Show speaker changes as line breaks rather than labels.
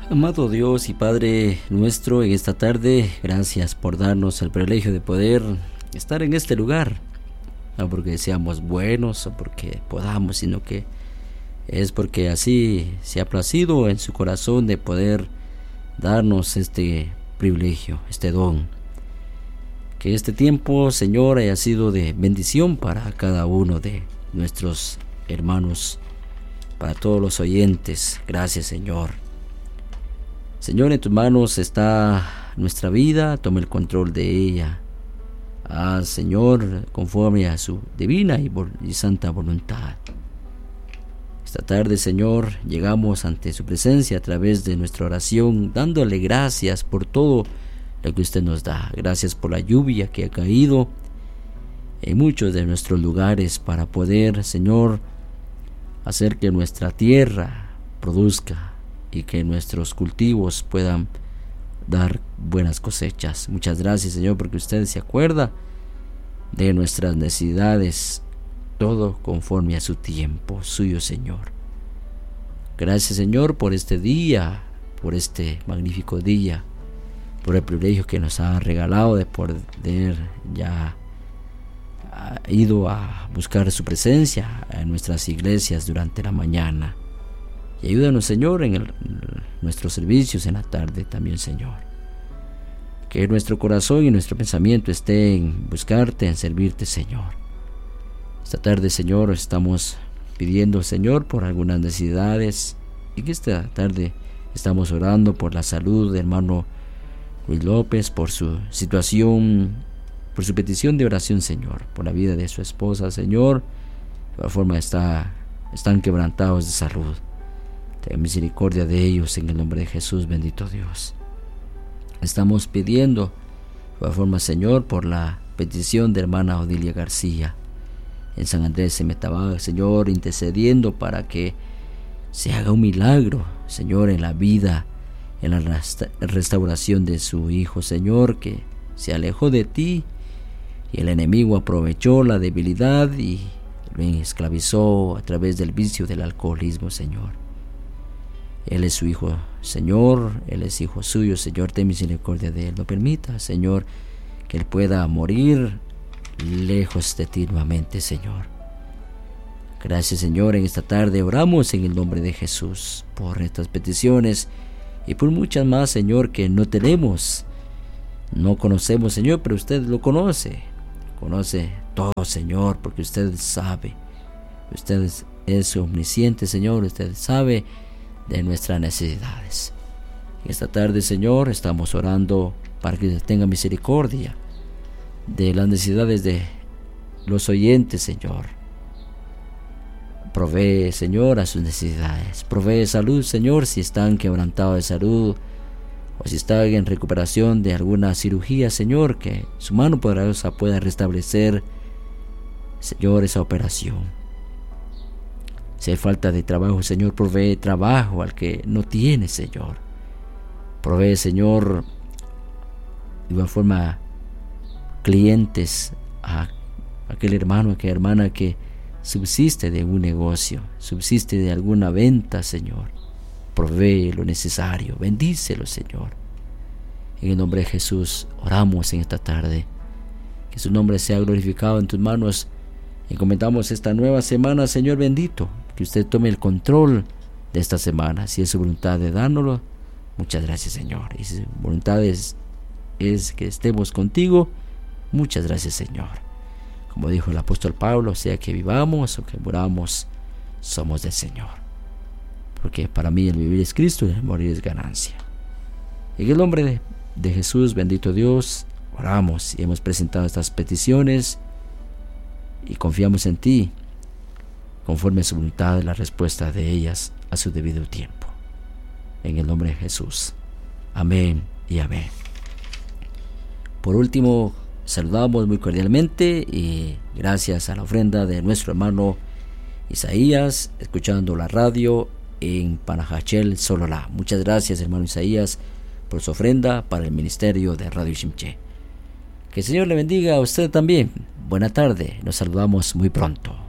Amado Dios y Padre nuestro, en esta tarde, gracias por darnos el privilegio de poder estar en este lugar. No porque seamos buenos o porque podamos, sino que es porque así se ha placido en su corazón de poder darnos este privilegio, este don. Que este tiempo, Señor, haya sido de bendición para cada uno de nuestros hermanos, para todos los oyentes. Gracias, Señor. Señor, en tus manos está nuestra vida, toma el control de ella. Señor, conforme a su divina y santa voluntad. Esta tarde, Señor, llegamos ante su presencia a través de nuestra oración, dándole gracias por todo lo que usted nos da. Gracias por la lluvia que ha caído en muchos de nuestros lugares para poder, Señor, hacer que nuestra tierra produzca y que nuestros cultivos puedan dar buenas cosechas. Muchas gracias, Señor, porque usted se acuerda de nuestras necesidades, todo conforme a su tiempo, suyo, Señor. Gracias, Señor, por este día, por este magnífico día, por el privilegio que nos ha regalado de poder ya ido a buscar su presencia en nuestras iglesias durante la mañana. Y ayúdanos, Señor, en nuestros servicios en la tarde también, Señor. Que nuestro corazón y nuestro pensamiento esté en buscarte, en servirte, Señor. Esta tarde, Señor, estamos pidiendo, Señor, por algunas necesidades. Y que esta tarde estamos orando por la salud del hermano Luis López, por su situación, por su petición de oración, Señor. Por la vida de su esposa, Señor. De igual forma están quebrantados de salud. Ten misericordia de ellos en el nombre de Jesús, bendito Dios. Estamos pidiendo, de igual forma, Señor, por la petición de hermana Odilia García en San Andrés Semetabá, Señor, intercediendo para que se haga un milagro, Señor, en la vida, en la restauración de su hijo, Señor, que se alejó de ti y el enemigo aprovechó la debilidad y lo esclavizó a través del vicio del alcoholismo, Señor. Él es su hijo, Señor, Él es hijo suyo, Señor, ten misericordia de Él. No permita, Señor, que Él pueda morir lejos de ti nuevamente, Señor. Gracias, Señor, en esta tarde oramos en el nombre de Jesús por estas peticiones y por muchas más, Señor, que no tenemos, no conocemos, Señor, pero usted lo conoce todo, Señor, porque usted sabe, usted es omnisciente, Señor, usted sabe de nuestras necesidades. Esta tarde, Señor, estamos orando para que tenga misericordia de las necesidades de los oyentes, Señor. Provee, Señor, a sus necesidades. Provee salud, Señor, si están quebrantados de salud o si están en recuperación de alguna cirugía, Señor, que su mano poderosa pueda restablecer, Señor, esa operación. Si hay falta de trabajo, Señor, provee trabajo al que no tiene, Señor. Provee, Señor, de igual forma, clientes a aquel hermano, aquella hermana que subsiste de un negocio, subsiste de alguna venta, Señor. Provee lo necesario, bendícelo, Señor. En el nombre de Jesús oramos en esta tarde. Que su nombre sea glorificado en tus manos. Encomendamos esta nueva semana, Señor bendito. Que usted tome el control de esta semana. Si es su voluntad de dárnoslo, muchas gracias, Señor. Y si su voluntad es que estemos contigo, muchas gracias, Señor. Como dijo el apóstol Pablo, sea que vivamos o que muramos, somos del Señor. Porque para mí el vivir es Cristo y el morir es ganancia. En el nombre de Jesús, bendito Dios, oramos y hemos presentado estas peticiones y confiamos en ti, conforme a su voluntad, la respuesta de ellas a su debido tiempo. En el nombre de Jesús. Amén y amén. Por último, saludamos muy cordialmente y gracias a la ofrenda de nuestro hermano Isaías, escuchando la radio en Panajachel, Sololá. Muchas gracias, hermano Isaías, por su ofrenda para el ministerio de Radio Shimché. Que el Señor le bendiga a usted también. Buena tarde, nos saludamos muy pronto.